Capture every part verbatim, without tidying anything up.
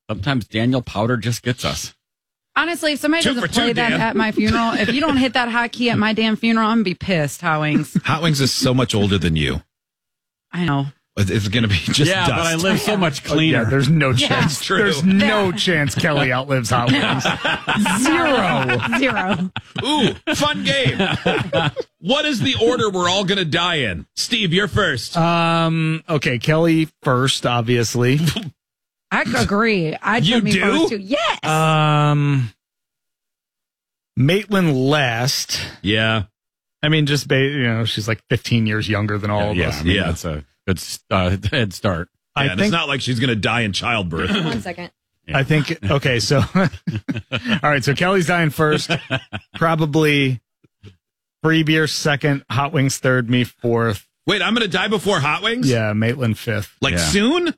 Sometimes Daniel Powder just gets us. Honestly, if somebody Two doesn't for two, play that Dan. at my funeral, if you don't hit that hot key at my damn funeral, I'm going to be pissed, Hot Wings. Hot Wings is so much older than you. I know. It's going to be just yeah, dust. but I live so much cleaner. Oh, yeah, there's no Yeah. chance. It's true. There's no chance Kelly outlives Hot Wings. Zero. Zero. Ooh, fun game. What is the order we're all going to die in? Steve, you're first. Um. Okay, Kelly first, obviously. I agree. I'd You put me do? first, too. Yes. Um. Maitland last. Yeah. I mean, just ba- you know, she's like fifteen years younger than all of yeah, us. I mean, Yeah. that's a good uh, head start. Yeah, I and think. it's not like she's going to die in childbirth. One second. I think. Okay, so all right. So Kelly's dying first. Probably Free Beer second. Hot Wings third. Me fourth. Wait, I'm going to die before Hot Wings? Yeah, Maitland fifth. Like Yeah. soon?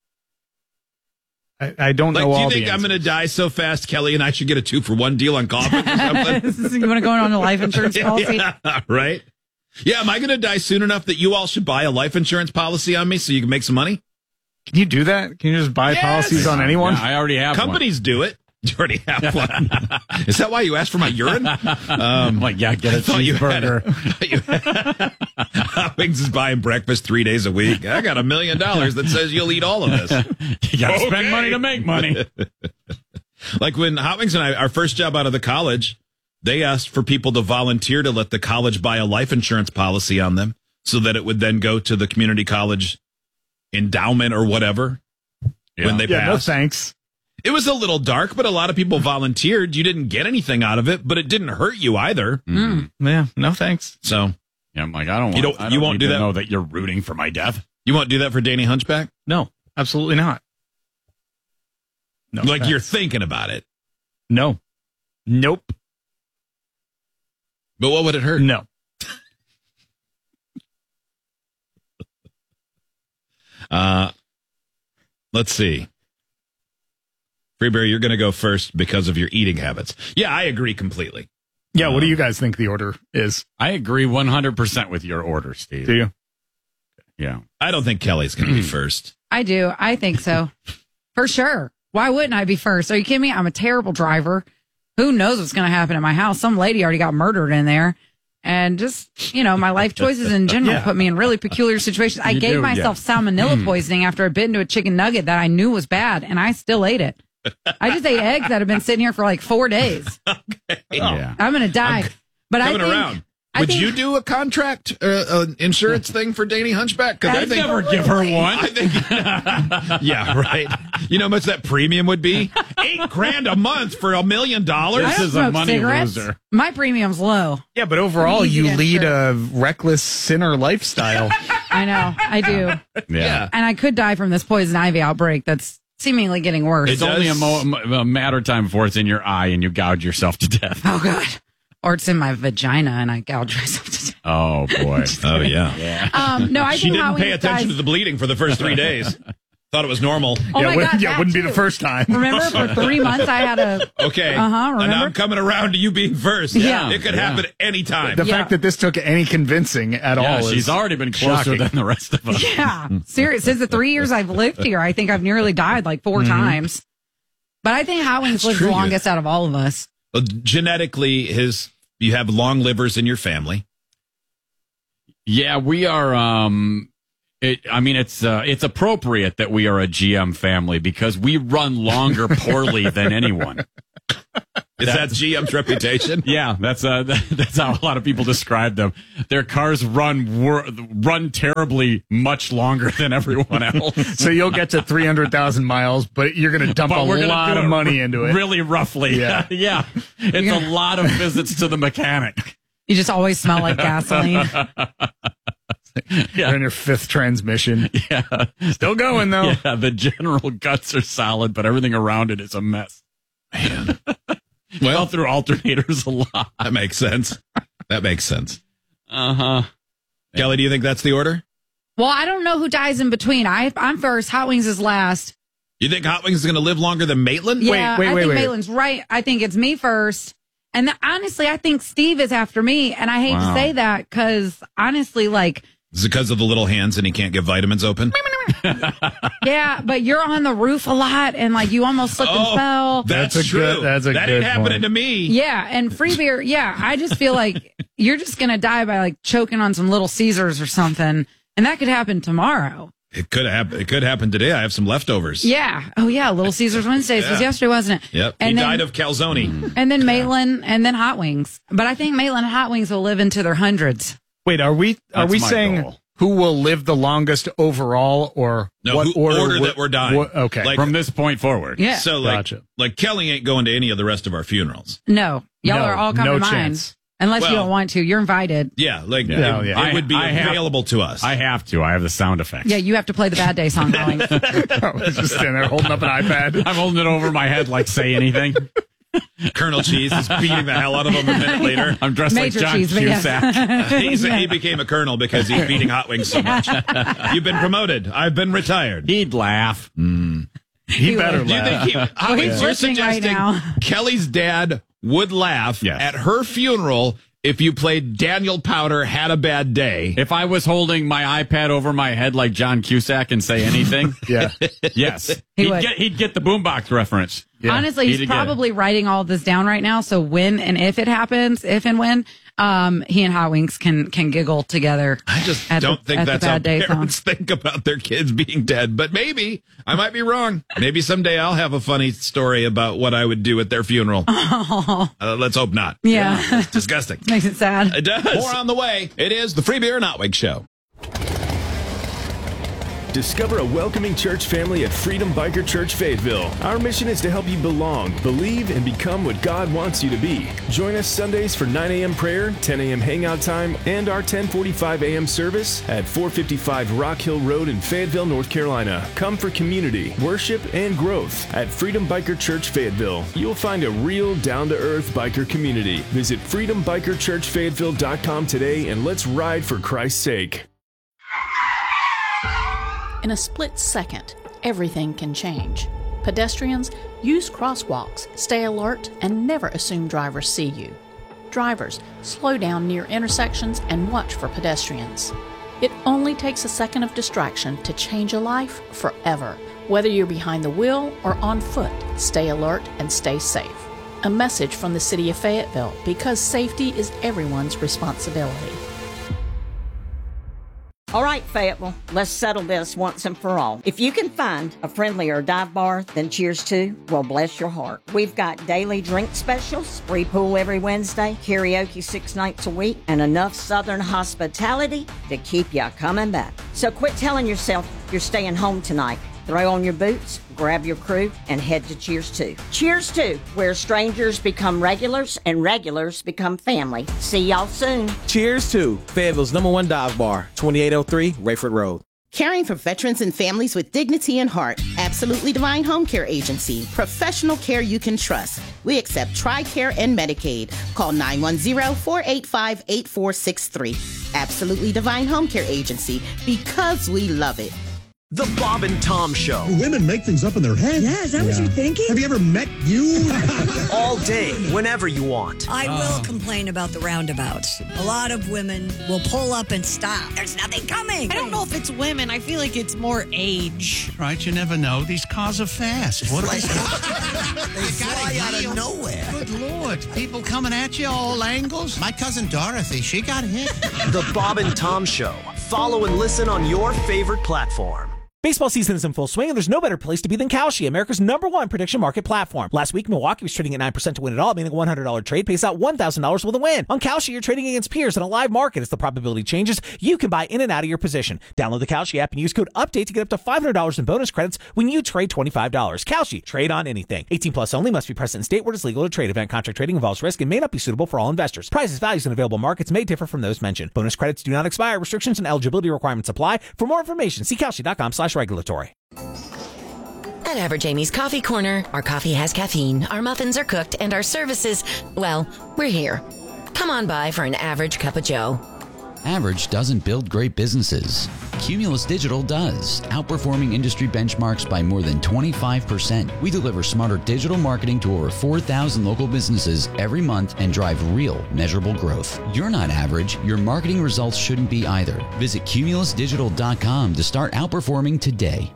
I, I don't Like, know do you all think the I'm going answers. to die so fast, Kelly, and I should get a two for one deal on coffins or something? This is- you want to go on a life insurance policy? Yeah, right? Yeah, am I going to die soon enough that you all should buy a life insurance policy on me so you can make some money? Can you do that? Can you just buy Yes. policies on anyone? Yeah, I already have Companies do it. You already have one. Is that why you asked for my urine? Um, one. I'm like, yeah, get a thought you had cheeseburger. a- thought you had- Hot Wings is buying breakfast three days a week. I got a million dollars that says you'll eat all of this. You got to Okay. spend money to make money. Like when Hot Wings and I, our first job out of the college, they asked for people to volunteer to let the college buy a life insurance policy on them so that it would then go to the community college endowment or whatever when they yeah, no passed. thanks. It was a little dark, but a lot of people volunteered. You didn't get anything out of it, but it didn't hurt you either. Mm. Yeah, no thanks. So Yeah, I'm like, I don't want You don't- I you don't won't need do to that? know that you're rooting for my death. you won't do that for Danny Hunchback? No, absolutely not. No, like thanks. you're thinking about it. No. Nope. But what would it hurt? No. Uh, let's see. Freeberry, you're going to go first because of your eating habits. Yeah, I agree completely. Yeah, what do you guys think the order is? I agree one hundred percent with your order, Steve. Do you? Yeah. I don't think Kelly's going to be first. I do. I think so. For sure. Why wouldn't I be first? Are you kidding me? I'm a terrible driver. Who knows what's going to happen at my house? Some lady already got murdered in there. And just, you know, my life choices in general Yeah. put me in really peculiar situations. I You gave do, myself salmonella poisoning after I bit into a chicken nugget that I knew was bad, and I still ate it. I just ate eggs that have been sitting here for like four days. Yeah. I'm going to die. But I Coming think, around. I Would think- you do a contract, uh, an insurance thing for Danny Hunchback? Because I I'd think never give her one. I think, yeah, right. You know how much that premium would be? Eight grand a month for a million dollars. I This don't is a smoke money cigarettes. loser. My premium's low. Yeah, but overall, Easy you to lead insure. a reckless sinner lifestyle. I know. I do. Yeah. And I could die from this poison ivy outbreak that's seemingly getting worse. It's It only a, does- mo- a matter of time before it's in your eye and you gouge yourself to death. Oh, God. Or it's in my vagina and I gouge myself to death. Oh, boy. Oh, yeah. Um, no, I She think didn't Hot pay Wings attention dies- to the bleeding for the first three days. Thought it was normal. Oh, yeah, my wouldn't- God. yeah, that wouldn't be too. the first time. Remember, for three months, I had a. Okay. Uh-huh, And now remember? I'm coming around to you being first. Yeah. It could Yeah. happen anytime. The Yeah. fact that this took any convincing at Yeah, all is she's already been closer shocking. than the rest of us. Yeah. Serious. Since the three years I've lived here, I think I've nearly died like 4 times. But I think Hot Wings lives true, the you- longest out of all of us. Well, genetically, his you have long livers in your family. Yeah, we are. Um, it, I mean, it's uh, it's appropriate that we are a G M family because we run longer poorly than anyone. Is that G M's reputation? Yeah, that's uh, that's how a lot of people describe them. Their cars run wor- run terribly much longer than everyone else. So you'll get to three hundred thousand miles, but you're going to dump But a we're gonna lot do of it money into it. Really roughly. Yeah. Yeah. It's a lot of visits to the mechanic. You just always smell like gasoline. You're in your fifth transmission. Yeah. Still going, though. Yeah, the general guts are solid, but everything around it is a mess. Man. Well, Well, through alternators a lot. that makes sense. That makes sense. Uh-huh. Kelly, do you think that's the order? Well, I don't know who dies in between. I, I'm first. Hot Wings is last. You think Hot Wings is going to live longer than Maitland? Yeah, wait, I wait, think wait. Maitland's right. I think it's me first. And th- honestly, I think Steve is after me. And I hate Wow. to say that because honestly, like, Is it because of the little hands and he can't get vitamins open? Yeah, but you're on the roof a lot and like you almost slipped and fell. That's, That's a true. good- that's a that good ain't happening point. to me. Yeah, and free beer. Yeah, I just feel like you're just gonna die by like choking on some Little Caesars or something, and that could happen tomorrow. It could happen. It could happen today. I have some leftovers. Yeah. Oh yeah, Little Caesars Wednesdays was Yeah. yesterday, wasn't it? Yep. And he then, died of calzone. and then Maitland, and then Hot Wings. But I think Maitland Hot Wings will live into their hundreds. Wait, are we are That's we my saying goal. who will live the longest overall, or No, what who- order, order would- that we're dying. what- okay, Like- From this point forward. Yeah. So like, Gotcha. like Kelly ain't going to any of the rest of our funerals. No, y'all No, are all coming no to mine. chance. Unless you Well- don't want to. You're invited. Yeah, like Yeah. it, Oh, yeah. it would be I- I have- available to us. I have to. I have the sound effects. Yeah, you have to play the Bad Day song, Colleen. I was just standing there holding up an iPad. I'm holding it over my head like say anything. Colonel Cheese is beating the hell out of him a minute later. I'm dressed Major like John cheese, but yes. Cusack. He's, He became a colonel because he's beating hot wings so much. You've been promoted. I've been retired. He'd laugh. He better would. Do you laugh. think he, Hot Wings, he's you're listening right suggesting now. Kelly's dad would laugh Yes. at her funeral if you played Daniel Powder Had a Bad Day? If I was holding my iPad over my head like John Cusack and say anything, Yeah. yes, He he'd would. get he'd get the boombox reference. Yeah. Honestly, He'd he's get probably writing all this down right now. So when and if it happens, if and when, um, he and Hot Wings can can giggle together. I just at the- don't think at the that's how Bad Day parents song. think about their kids being dead. But maybe I might be wrong. Maybe someday I'll have a funny story about what I would do at their funeral. Uh, let's hope not. Yeah. It's disgusting. Makes it sad. It does. More on the way. It is the Free Beer and Hot Wings Show. Discover a welcoming church family at Freedom Biker Church Fayetteville. Our mission is to help you belong, believe, and become what God wants you to be. Join us Sundays for nine a.m. prayer, ten a.m. hangout time, and our ten forty-five a.m. service at four fifty-five Rock Hill Road in Fayetteville, North Carolina. Come for community, worship, and growth at Freedom Biker Church Fayetteville. You'll find a real, down-to-earth biker community. Visit freedom biker church fayetteville dot com today and let's ride for Christ's sake. In a split second, everything can change. Pedestrians, use crosswalks, stay alert, and never assume drivers see you. Drivers, slow down near intersections and watch for pedestrians. It only takes a second of distraction to change a life forever. Whether you're behind the wheel or on foot, stay alert and stay safe. A message from the City of Fayetteville, because safety is everyone's responsibility. All right, Fayetteville, let's settle this once and for all. If you can find a friendlier dive bar than Cheers to, well, bless your heart. We've got daily drink specials, free pool every Wednesday, karaoke six nights a week, and enough Southern hospitality to keep you coming back. So quit telling yourself you're staying home tonight. Throw on your boots, grab your crew, and head to Cheers to. Cheers to, where strangers become regulars and regulars become family. See y'all soon. Cheers to Fayetteville's number one dive bar, twenty-eight oh three Rayford Road. Caring for veterans and families with dignity and heart. Absolutely Divine Home Care Agency. Professional care you can trust. We accept TRICARE and Medicaid. Call nine one zero, four eight five, eight four six three. Absolutely Divine Home Care Agency, because we love it. The Bob and Tom Show. Women make things up in their head. Yeah, is that what you're thinking? Have you ever met you? All day, whenever you want. I will complain about the roundabouts. A lot of women will pull up and stop. There's nothing coming. I don't know if it's women. I feel like it's more age. Right, you never know. These cars are fast. What Like- they fly out of nowhere. Good Lord. People coming at you all angles. My cousin Dorothy, she got hit. The Bob and Tom Show. Follow and listen on your favorite platform. Baseball season is in full swing, and there's no better place to be than Kalshi, America's number one prediction market platform. Last week, Milwaukee was trading at nine percent to win it all, meaning a one hundred dollars trade pays out one thousand dollars with a win. On Kalshi, you're trading against peers in a live market. As the probability changes, you can buy in and out of your position. Download the Kalshi app and use code UPDATE to get up to five hundred dollars in bonus credits when you trade twenty-five dollars. Kalshi, trade on anything. eighteen plus only, must be present in state where it's legal to trade. Event contract trading involves risk and may not be suitable for all investors. Prices, values, and available markets may differ from those mentioned. Bonus credits do not expire. Restrictions and eligibility requirements apply. For more information, see Kalshi.com slash regulatory. At Average Amy's Coffee Corner, our coffee has caffeine, our muffins are cooked, and our services, well, we're here. Come on by for an average cup of joe. Average doesn't build great businesses. Cumulus Digital does, outperforming industry benchmarks by more than twenty-five percent. We deliver smarter digital marketing to over four thousand local businesses every month and drive real, measurable growth. You're not average. Your marketing results shouldn't be either. Visit cumulus digital dot com to start outperforming today.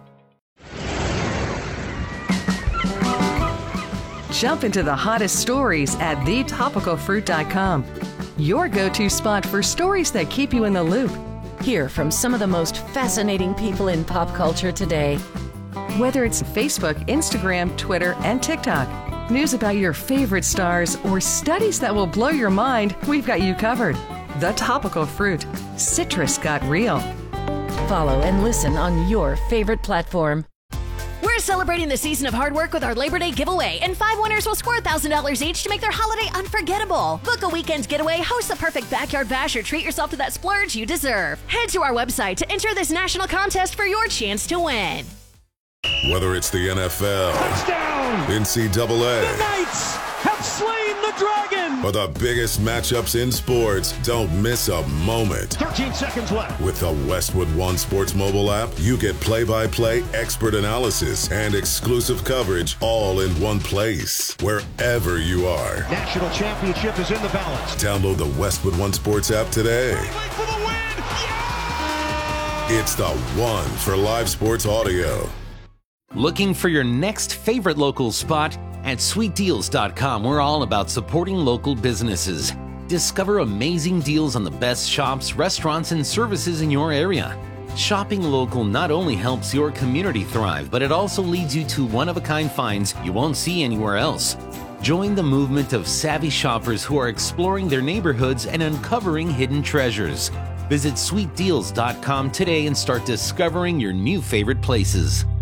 Jump into the hottest stories at the topical fruit dot com. Your go-to spot for stories that keep you in the loop. Hear from some of the most fascinating people in pop culture today. Whether it's Facebook, Instagram, Twitter, and TikTok, news about your favorite stars, or studies that will blow your mind, we've got you covered. The Topical Fruit. Citrus got real. Follow and listen on your favorite platform. We're celebrating the season of hard work with our Labor Day giveaway, and five winners will score one thousand dollars each to make their holiday unforgettable. Book a weekend getaway, host the perfect backyard bash, or treat yourself to that splurge you deserve. Head to our website to enter this national contest for your chance to win. Whether it's the N F L, touchdown, N C double A, the Knights have slain the dragon, or the biggest matchups in sports, don't miss a moment. thirteen seconds left. With the Westwood One Sports mobile app, you get play-by-play, expert analysis, and exclusive coverage all in one place, wherever you are. National championship is in the balance. Download the Westwood One Sports app today. For the win. Yeah! It's the one for live sports audio. Looking for your next favorite local spot? At sweet deals dot com, we're all about supporting local businesses. Discover amazing deals on the best shops, restaurants, and services in your area. Shopping local not only helps your community thrive, but it also leads you to one-of-a-kind finds you won't see anywhere else. Join the movement of savvy shoppers who are exploring their neighborhoods and uncovering hidden treasures. Visit sweet deals dot com today and start discovering your new favorite places.